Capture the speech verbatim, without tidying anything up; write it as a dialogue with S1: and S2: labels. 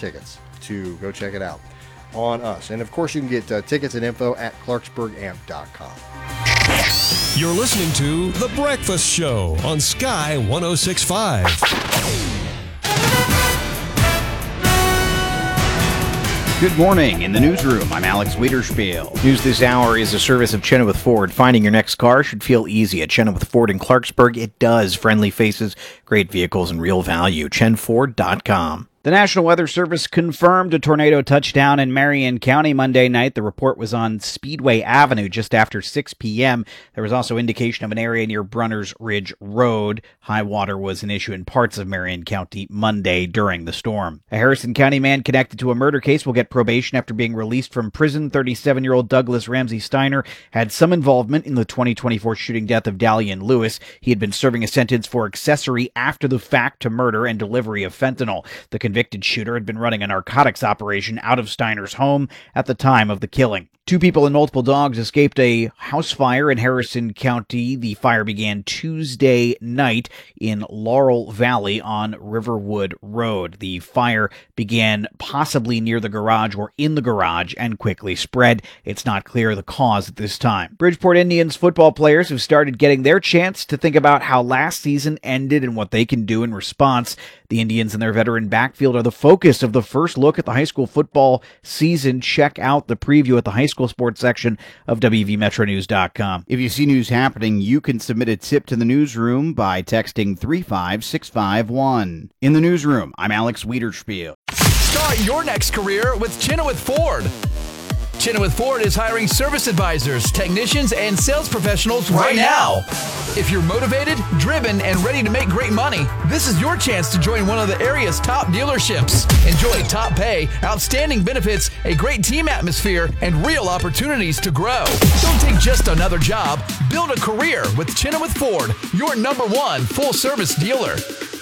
S1: tickets to go check it out on us. And of course, you can get uh, tickets and info at clarksburg amp dot com.
S2: You're listening to The Breakfast Show on Sky one oh six point five.
S3: Good morning. In the newsroom, I'm Alex Wiederspiel. News this hour is a service of Chenoweth Ford. Finding your next car should feel easy at Chenoweth Ford in Clarksburg. It does. Friendly faces, great vehicles, and real value. chen ford dot com. The National Weather Service confirmed a tornado touchdown in Marion County Monday night. The report was on Speedway Avenue just after six p.m. There was also indication of an area near Brunners Ridge Road. High water was an issue in parts of Marion County Monday during the storm. A Harrison County man connected to a murder case will get probation after being released from prison. thirty-seven-year-old Douglas Ramsey Steiner had some involvement in the twenty twenty-four shooting death of Dalian Lewis. He had been serving a sentence for accessory after the fact to murder and delivery of fentanyl. The convicted shooter had been running a narcotics operation out of Steiner's home at the time of the killing. Two people and multiple dogs escaped a house fire in Harrison County. The fire began Tuesday night in Laurel Valley on Riverwood Road. The fire began possibly near the garage or in the garage and quickly spread. It's not clear the cause at this time. Bridgeport Indians football players have started getting their chance to think about how last season ended and what they can do in response. The Indians and their veteran backfield are the focus of the first look at the high school football season. Check out the preview at the high school sports section of W V Metro News dot com. If you see news happening, you can submit a tip to the newsroom by texting three five six five one. In the newsroom, I'm Alex Wiederspiel.
S4: Start your next career with Chenoweth Ford. Chenoweth Ford is hiring service advisors, technicians, and sales professionals right now. If you're motivated, driven, and ready to make great money, this is your chance to join one of the area's top dealerships. Enjoy top pay, outstanding benefits, a great team atmosphere, and real opportunities to grow. Don't take just another job. Build a career with Chenoweth Ford, your number one full-service dealer.